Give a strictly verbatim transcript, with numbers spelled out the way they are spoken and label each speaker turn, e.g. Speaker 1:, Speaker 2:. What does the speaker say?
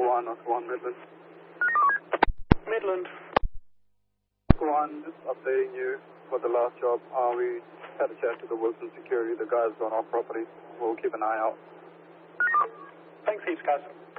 Speaker 1: one, Oscar one, Midland.
Speaker 2: Midland.
Speaker 1: Oscar one, just updating you for the last job. Uh, we had a chat to the Wilson security. The guy's gone off property. We'll keep an eye out.
Speaker 2: Thanks heaps, guys.